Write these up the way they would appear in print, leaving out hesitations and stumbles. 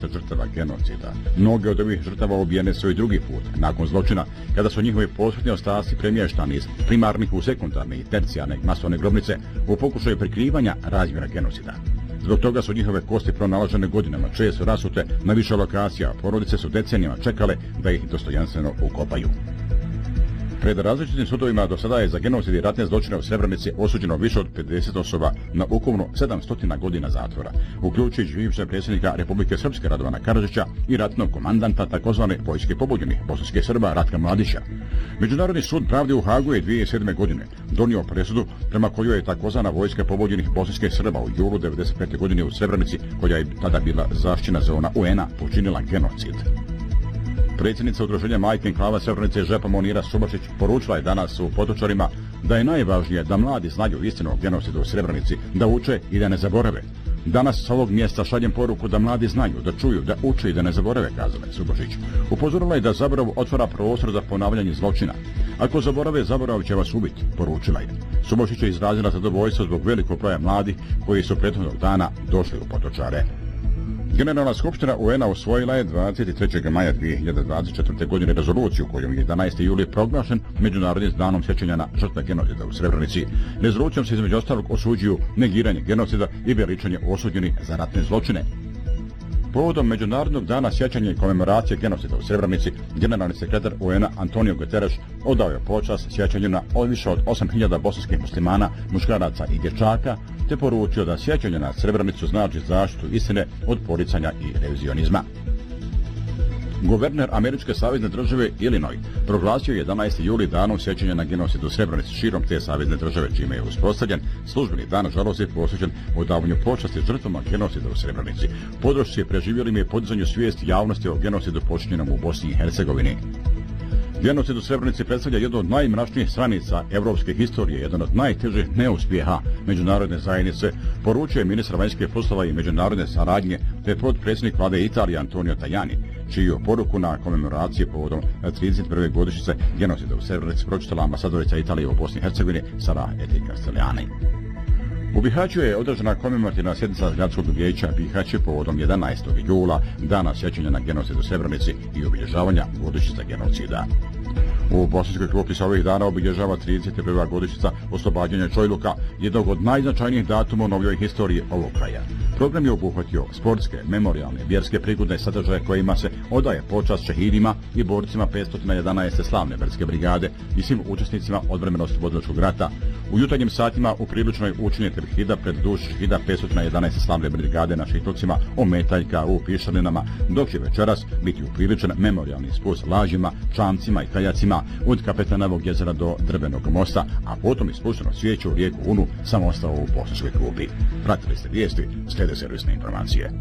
žrtava genocida. Mnoge od ovih žrtava ubijene su i drugi put, nakon zločina, kada su njihovi posmrtni ostaci premještani iz primarnih u sekundarne i tercijarne masovne grobnice u pokušaju prikrivanja razmjera genocida. Zbog toga su njihove kosti pronalažene godinama, često rasute na više lokacija, porodice su decenijama čekale da ih dostojanstveno ukopaju. Pred različitim sudovima do sada je za genocid i ratne zločine u Srebrenici osuđeno više od 50 osoba na ukupno 700 godina zatvora, uključujući bivšeg predsjednika Republike Srpske Radovana Karadžića i ratnog komandanta takozvane vojske pobunjenih bosanskih Srba Ratka Mladića. Međunarodni sud pravde u Hagu je 2007. godine donio presudu prema kojoj je takozvana vojska pobunjenih bosanskih Srba u julu 1995. godine u Srebrenici, koja je tada bila zaštićena zona UN-a, počinila genocid. Predsjednica udruženja Majke enklava Srebrenice Žepa Monira Subašić poručila je danas u Potočarima da je najvažnije da mladi znaju istinu o genocidu u Srebrenici, da uče i da ne zaborave. Danas s ovog mjesta šaljem poruku da mladi znaju, da čuju, da uče i da ne zaborave, kazala je Subašić. Upozorila je da zaborav otvara prostor za ponavljanje zločina. Ako zaborave, zaborav će vas ubiti, poručila je. Subašić je izrazila zadovoljstvo zbog velikog broja mladih koji su prethodnog dana došli u Potočare. Generalna skupština UN-a usvojila je 23. maja 2024. godine rezoluciju kojom je 11. juli proglašen Međunarodnim danom sjećanja na žrtve genocida u Srebrenici. Rezolucijom se između ostalog osuđuju negiranje genocida i veličanje osuđenih za ratne zločine. Povodom Međunarodnog dana sjećanja i komemoracije genocida u Srebrenici, generalni sekretar UN-a Antonio Guterres odao je počast sjećanju na više od 8.000 bosanskih muslimana, muškaraca i dječaka, te poručio da sjećanje na Srebrenicu znači zaštitu istine od poricanja i revizionizma. Guverner američke savezne države Illinois proglasio je 11. juli danom sjećanja na genocid u Srebrenici širom te savezne države, čime je uspostavljen službeni dan žalosti posvećen odavanju počasti žrtvama genocida u Srebrenici, podršci preživjelim i podizanju svijesti javnosti o genocidu počinjenom u Bosni i Hercegovini. Genocid u Srebrenici predstavlja jednu od najmračnijih stranica evropske historije, jedan od najtežih neuspjeha međunarodne zajednice, poručuje ministar vanjskih poslova i međunarodne saradnje te potpredsjednik vlade Italije Antonio Tajani, čiju poruku na komemoraciji povodom 31. godišnjice genocida u Srebrenici pročitala ambasadorica Italije u Bosni i Hercegovini Sara Eti Castellani. U Bihaću je održana komemorativna sjednica Gradskog vijeća Bihać povodom 11. jula, dana sjećanja na genocid u Srebrenici i obilježavanja godišnjice genocida. U Bosanskoj Krupi se ovih dana obilježava 31. godišnjica oslobađanja Čojluka, jednog od najznačajnijih datuma u novijoj historiji ovog kraja. Program je obuhvatio sportske, memorijalne, vjerske prigodne sadržaje kojima se odaje počast šehidima i borcima 511. slavne verske brigade i svim učesnicima odvremeno-slobodilačkog rata. U jutarnjim satima upriličeno učenje tevhida pred duš šehida 511. slavne brigade na Šihtovcima, Ometaljka u Pišalinama, dok će večeras biti upriličen memorijalni spust lažima, čamcima i kaljacima od Kapetanovog jezera do Drvenog mosta, a potom ispušteno svijeće u rijeku Unu samostao u Bosanskoj Krupi. Pratili ste vijesti, slijede servisne informacije.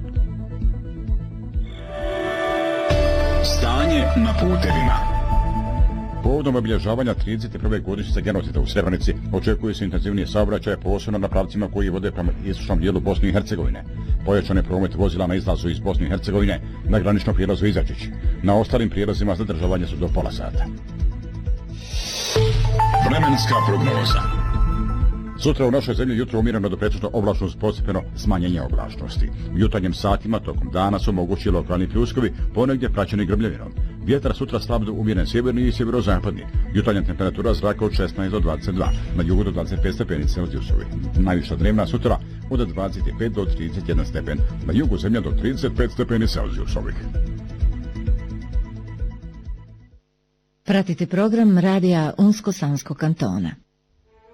Stanje na putevima. Povodom obilježavanja 31. godišnjice genocida u Srebrenici očekuje se intenzivnije saobraćaje posebno na pravcima koji vode prema istočnom dijelu Bosne i Hercegovine. Pojačan je promet vozila na izlazu iz Bosne i Hercegovine na graničnom prijelazu Izačić. Na ostalim prijelazima zadržavanje su do pola sata. Vremenska prognoza. Sutra u našoj zemlji jutro umjereno do pretežno oblačno uz postepeno smanjenje oblačnosti. U jutarnjim satima tokom dana su mogući lokalni pljuskovi, ponegdje praćeni grmljavinom. Vjetar sutra slab do umjeren sjeverni i sjeverozapadni. Jutarnja temperatura zraka od 16 do 22, na jugu do 25 stepeni Celzijusovi. Najviša dnevna sutra od 25 do 31 stepen, na jugu zemlja do 35 stepeni Celzijusovih. Pratite program radija Unsko-Sanskog kantona.